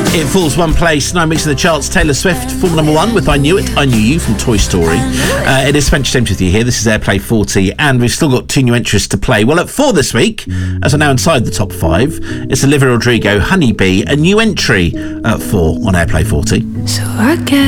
It falls one place, 9 weeks in the charts. Taylor Swift, fall number 1 with I Knew It, I Knew You from Toy Story. It is Spencer James with you here. This is Airplay 40, and we've still got 2 new entries to play. Well, at 4 this week, as we're now inside the top 5, it's Olivia Rodrigo, Honeybee, a new entry at 4 on Airplay 40. So I get